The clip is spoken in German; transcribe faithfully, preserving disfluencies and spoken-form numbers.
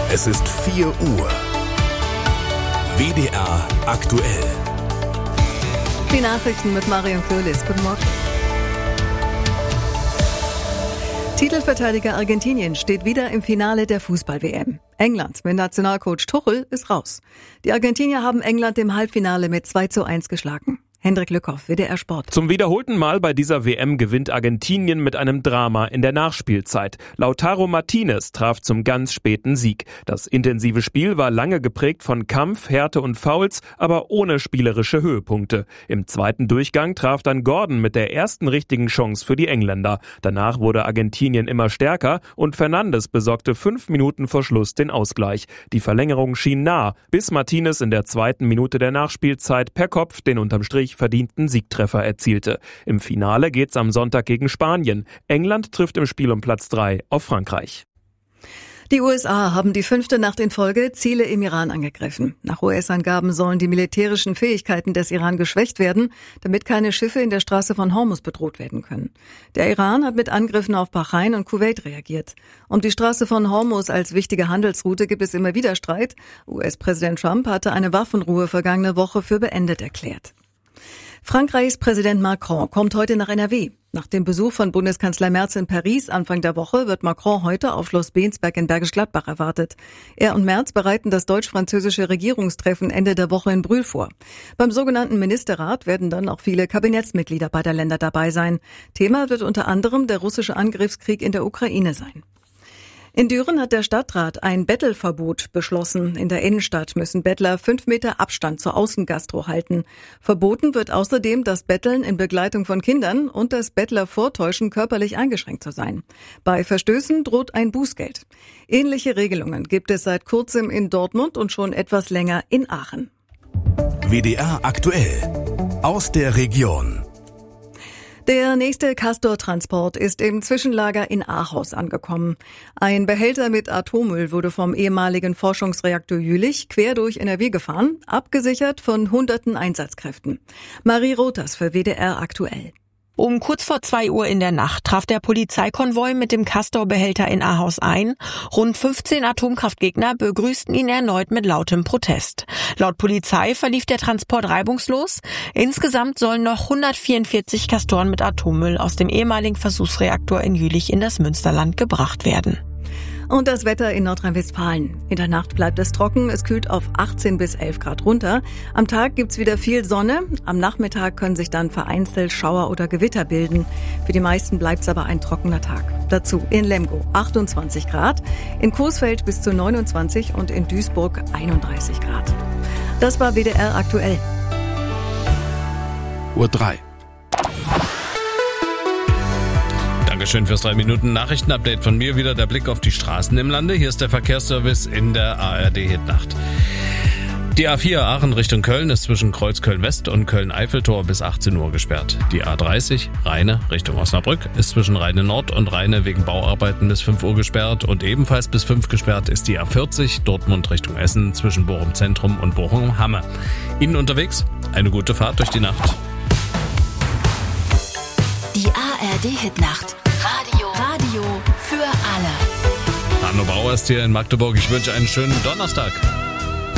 Es ist vier Uhr. W D R aktuell. Die Nachrichten mit Marion Köhlis. Guten Morgen. Titelverteidiger Argentinien steht wieder im Finale der Fußball-W M. England mit Nationalcoach Tuchel ist raus. Die Argentinier haben England im Halbfinale mit zwei zu eins geschlagen. Hendrik Lückhoff, W D R Sport. Zum wiederholten Mal bei dieser W M gewinnt Argentinien mit einem Drama in der Nachspielzeit. Lautaro Martinez traf zum ganz späten Sieg. Das intensive Spiel war lange geprägt von Kampf, Härte und Fouls, aber ohne spielerische Höhepunkte. Im zweiten Durchgang traf dann Gordon mit der ersten richtigen Chance für die Engländer. Danach wurde Argentinien immer stärker und Fernandes besorgte fünf Minuten vor Schluss den Ausgleich. Die Verlängerung schien nah, bis Martinez in der zweiten Minute der Nachspielzeit per Kopf den unterm Strich verdienten Siegtreffer erzielte. Im Finale geht's am Sonntag gegen Spanien. England trifft im Spiel um Platz drei auf Frankreich. Die U S A haben die fünfte Nacht in Folge Ziele im Iran angegriffen. Nach U S-Angaben sollen die militärischen Fähigkeiten des Iran geschwächt werden, damit keine Schiffe in der Straße von Hormuz bedroht werden können. Der Iran hat mit Angriffen auf Bahrain und Kuwait reagiert. Um die Straße von Hormuz als wichtige Handelsroute gibt es immer wieder Streit. U S-Präsident Trump hatte eine Waffenruhe vergangene Woche für beendet erklärt. Frankreichs Präsident Macron kommt heute nach N R W. Nach dem Besuch von Bundeskanzler Merz in Paris Anfang der Woche wird Macron heute auf Schloss Bensberg in Bergisch Gladbach erwartet. Er und Merz bereiten das deutsch-französische Regierungstreffen Ende der Woche in Brühl vor. Beim sogenannten Ministerrat werden dann auch viele Kabinettsmitglieder beider Länder dabei sein. Thema wird unter anderem der russische Angriffskrieg in der Ukraine sein. In Düren hat der Stadtrat ein Bettelverbot beschlossen. In der Innenstadt müssen Bettler fünf Meter Abstand zur Außengastro halten. Verboten wird außerdem das Betteln in Begleitung von Kindern und das Bettler vortäuschen, körperlich eingeschränkt zu sein. Bei Verstößen droht ein Bußgeld. Ähnliche Regelungen gibt es seit kurzem in Dortmund und schon etwas länger in Aachen. W D R aktuell. Aus der Region. Der nächste Castor-Transport ist im Zwischenlager in Ahaus angekommen. Ein Behälter mit Atommüll wurde vom ehemaligen Forschungsreaktor Jülich quer durch N R W gefahren, abgesichert von hunderten Einsatzkräften. Marie Rothers für W D R aktuell. Um kurz vor zwei Uhr in der Nacht traf der Polizeikonvoi mit dem Castor-Behälter in Ahaus ein. Rund fünfzehn Atomkraftgegner begrüßten ihn erneut mit lautem Protest. Laut Polizei verlief der Transport reibungslos. Insgesamt sollen noch hundertvierundvierzig Castoren mit Atommüll aus dem ehemaligen Versuchsreaktor in Jülich in das Münsterland gebracht werden. Und das Wetter in Nordrhein-Westfalen. In der Nacht bleibt es trocken, es kühlt auf achtzehn bis elf Grad runter. Am Tag gibt's wieder viel Sonne. Am Nachmittag können sich dann vereinzelt Schauer oder Gewitter bilden. Für die meisten bleibt's aber ein trockener Tag. Dazu in Lemgo achtundzwanzig Grad, in Coesfeld bis zu neunundzwanzig und in Duisburg einunddreißig Grad. Das war W D R aktuell. Uhr drei. Dankeschön fürs drei Minuten Nachrichtenupdate von mir. Wieder der Blick auf die Straßen im Lande. Hier ist der Verkehrsservice in der A R D-Hitnacht. Die A vier Aachen Richtung Köln ist zwischen Kreuzköln-West und Köln-Eiffeltor bis achtzehn Uhr gesperrt. Die A dreißig Rheine Richtung Osnabrück ist zwischen Rheine Nord und Rheine wegen Bauarbeiten bis fünf Uhr gesperrt. Und ebenfalls bis fünf gesperrt ist die A vierzig Dortmund Richtung Essen zwischen Bochum Zentrum und Bochum Hamme. Ihnen unterwegs eine gute Fahrt durch die Nacht. Die A R D-Hitnacht. Radio. Radio für alle. Arno Bauer ist hier in Magdeburg. Ich wünsche einen schönen Donnerstag.